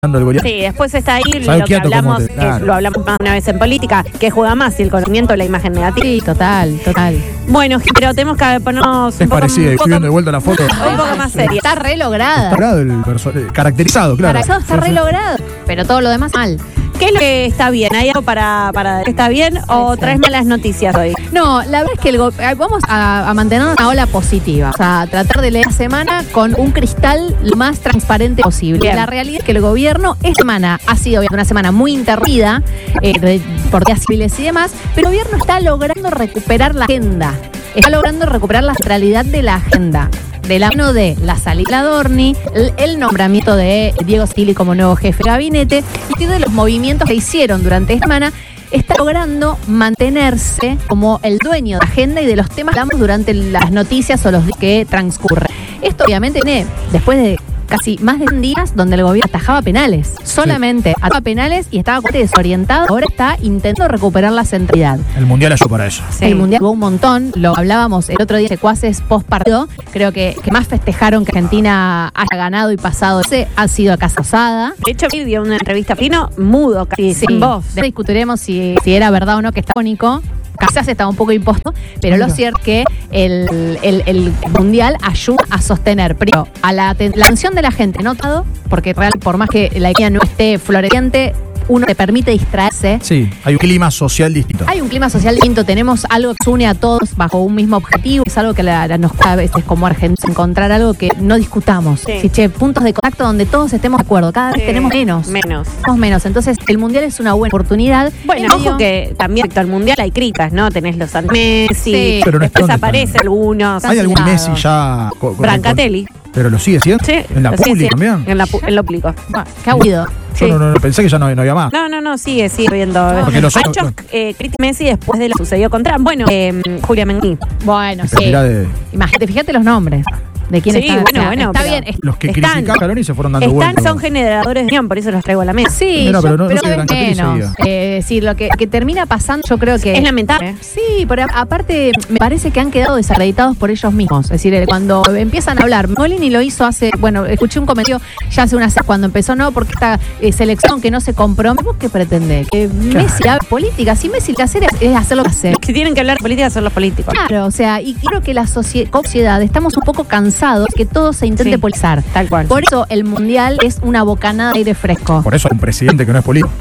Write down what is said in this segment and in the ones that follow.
el goliat. Sí, después está ahí lo que quieto, hablamos, claro. lo hablamos más una vez en política, que juega más si el conocimiento o la imagen negativa. Sí, total. Bueno, pero tenemos que ponernos Es un poco, parecida, estoy viendo de vuelta la foto. un poco más seria. Está re lograda. Está grado el caracterizado, claro. Está re logrado. Pero todo lo demás mal. ¿Qué es lo que está bien? ¿Hay algo para que está bien o traes malas noticias hoy? No, la verdad es que vamos a mantener una ola positiva. O sea, tratar de leer la semana con un cristal lo más transparente posible. Bien. La realidad es que el gobierno esta semana ha sido una semana muy interrumpida por días civiles y demás, pero el gobierno está logrando recuperar la agenda. Está logrando recuperar la centralidad de la agenda. De la mano de la salida de Adorni, el nombramiento de Diego Stili como nuevo jefe de gabinete y de los movimientos que hicieron durante esta semana, está logrando mantenerse como el dueño de la agenda y de los temas que hablamos durante las noticias o los días que transcurren. Esto obviamente viene después de casi más de 100 días donde el gobierno atajaba penales. Solamente atajaba penales y estaba desorientado. Ahora está intentando recuperar la centralidad. El mundial ayudó para eso. Sí. El mundial hubo un montón. Lo hablábamos el otro día de secuaces post partido. Creo que más festejaron que Argentina haya ganado y pasado ese ha sido a Casa Osada. De hecho, dio una entrevista Fino mudo, casi sin voz. Después discutiremos si era verdad o no que está único. Quizás estaba un poco impuesto, pero lo cierto es que el mundial ayuda a sostener, primero, a la atención de la gente, notado, porque por más que la economía no esté floreciente, uno te permite distraerse. Sí, hay un clima social distinto. Hay un clima social distinto, tenemos algo que nos une a todos bajo un mismo objetivo, es algo que nos cuesta a veces como argentinos encontrar algo que no discutamos. Sí. Sí, puntos de contacto donde todos estemos de acuerdo, cada vez tenemos menos. Tenemos menos, entonces el mundial es una buena oportunidad. Bueno, ojo que también respecto al mundial hay críticas, ¿no? Tenés los Messi, Sí, pero no después es aparece algunos. ¿Hay algún Messi ya? Brancatelli. ¿Pero lo sigue siendo? Sí, ¿En la lo sigue pública siendo. también? En lo público. Qué aburrido. Sí. Yo no pensé que ya no había más. No, sigue viendo. Porque los Hay otros- muchos críticos Messi después de lo que sucedió con Trump. Bueno, Julia Mengni. Bueno, Pero sí. mirá de- Imagínate, fíjate los nombres de quién Sí, está. bueno, está pero bien. Los que Están- criticaron a Scaloni se fueron dando vueltas. Son generadores de opinión, por eso los traigo a la mesa. Sí, Mira, pero no pero sé, cada vez Brancatelli menos. Sí, lo que termina pasando, yo creo que Es lamentable. Sí, pero aparte me parece que han quedado desacreditados por ellos mismos. Es decir, cuando empiezan a hablar, Molini lo hizo escuché un comentario ya hace unas cuando empezó, no, porque esta selección que no se compromete, ¿vos qué pretende? Que Messi haga política, si Messi lo que hace es hacer lo que hace. Los que tienen que hablar de política son los políticos. Claro, o sea, y creo que la sociedad estamos un poco cansados que todo se intente Sí, politizar. tal cual. Por eso el mundial es una bocanada de aire fresco. Por eso hay un presidente que no es político.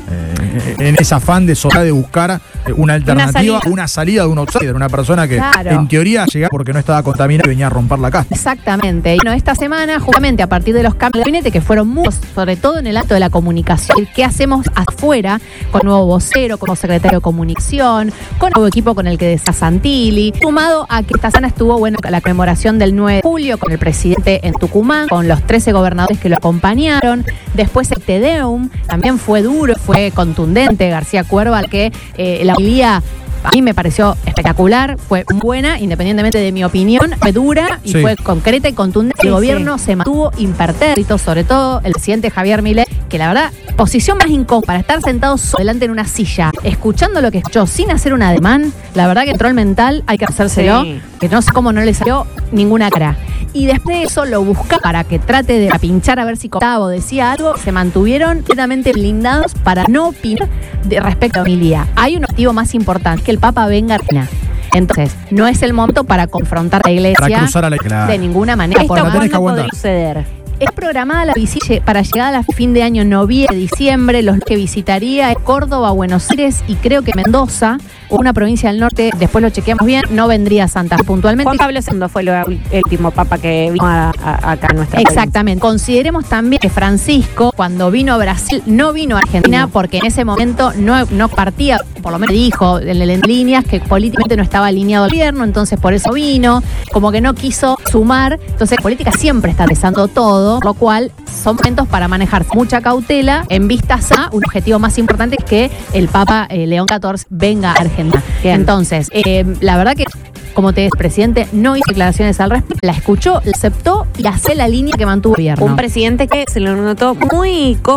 En ese afán de buscar una alternativa, una salida de un outsider, una persona que Claro. en teoría llegaba porque no estaba contaminada y venía a romper la casa. Exactamente. Y bueno, esta semana, justamente a partir de los cambios de gabinete, que fueron muchos, sobre todo en el acto de la comunicación, ¿qué hacemos afuera con nuevo vocero, como secretario de comunicación, con nuevo equipo con el que está Santilli? Sumado a que esta semana estuvo, la conmemoración del 9 de julio con el presidente en Tucumán, con los 13 gobernadores que lo acompañaron. Después el Te Deum también fue duro, fue contundente. García Cuerva, al que la homilía a mí me pareció espectacular, fue buena, independientemente de mi opinión, fue dura y Sí. fue concreta y contundente. Sí, El gobierno se mantuvo impertérrito, sobre todo el presidente Javier Milei, que la verdad, posición más incómoda para estar sentado delante en una silla, escuchando lo que escuchó sin hacer un ademán, la verdad que control mental hay que hacérselo, Sí. que no sé cómo no le salió ninguna cara. Y después de eso lo busca para que trate de pinchar a ver si contaba o decía algo, se mantuvieron completamente blindados para no opinar respecto a Emilia. Hay un objetivo más importante, que el Papa venga a Argentina. Entonces, no es el momento para confrontar a la iglesia Para cruzar a la claro. de ninguna manera. ¿Esto Por lo la tenés cuándo que aguantar. podría suceder? es programada la visita para llegar a fin de año, noviembre, diciembre. Los que visitaría es Córdoba, Buenos Aires y creo que Mendoza, o una provincia del norte, después lo chequeamos bien, no vendría Santa Fe puntualmente. Juan Pablo II fue el último papa que vino acá a nuestra Exactamente. Consideremos también que Francisco, cuando vino a Brasil, no vino a Argentina porque en ese momento no partía, por lo menos dijo en líneas que políticamente no estaba alineado al gobierno, entonces por eso vino, como que no quiso sumar. Entonces, la política siempre está pesando todo, lo cual son momentos para manejar mucha cautela en vistas a un objetivo más importante, que el Papa León XIV venga a Argentina. Bien. Entonces, la verdad que, como te dice, el presidente no hizo declaraciones al respecto, la escuchó, la aceptó y hace la línea que mantuvo el gobierno. Un presidente que se lo notó muy